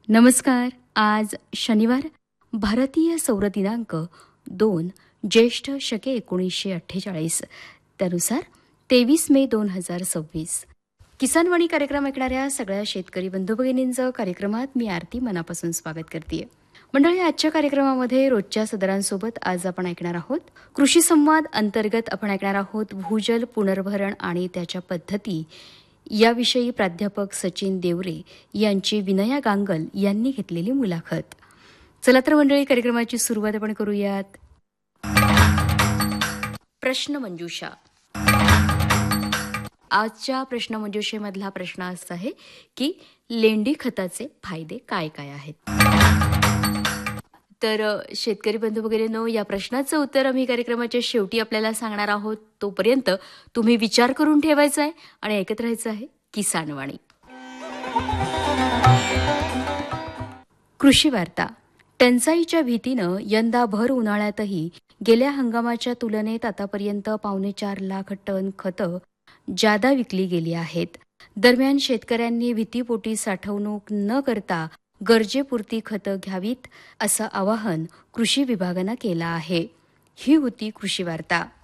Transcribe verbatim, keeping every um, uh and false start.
नमस्कार. आज शनिवार, भारतीय सौर दिनांक दोन ज्येष्ठ शके एकोणीसशे अठ्ठेचाळीस, त्यानुसार तेवीस मे दोन हजार सव्वीस. किसानवाणी कार्यक्रम ऐकणाऱ्या सगळ्या शेतकरी बंधू भगिनींचं कार्यक्रमात मी आरती मनापासून स्वागत करते. मंडळी, आजच्या कार्यक्रमामध्ये रोजच्या सदरांसोबत आज आपण ऐकणार आहोत कृषी संवाद अंतर्गत आपण ऐकणार आहोत भूजल पुनर्भरण आणि त्याच्या पद्धती याविषयी प्राध्यापक सचिन देवरे यांची विनया गांगल यांनी घेतलेली मुलाखत. चला तर मंडळी, कार्यक्रमाची सुरुवात आपण करूयात. प्रश्नमंजुषा. आजच्या प्रश्नमंजुषेमधला प्रश्न असा आहे की लेंडी खताचे फायदे काय काय आहेत. तर शेतकरी बंधू वगैरेंनो, या प्रश्नाचं उत्तर आम्ही कार्यक्रमाच्या शेवटी आपल्याला सांगणार आहोत. तोपर्यंत तुम्ही विचार करून ठेवायचा आहे आणि ऐकत राहायचं आहे किसानवाणी. कृषी वार्ता. टंचाईच्या भीतीनं यंदा भर उन्हाळ्यातही गेल्या हंगामाच्या तुलनेत आतापर्यंत पावणे चार लाख टन खतं जादा विकली गेली आहेत. दरम्यान शेतकऱ्यांनी भीतीपोटी साठवणूक न करता गरजेपुरती खतं घ्यावीत, असं आवाहन कृषी विभागानं केलं आहे. ही होती कृषी वार्ता.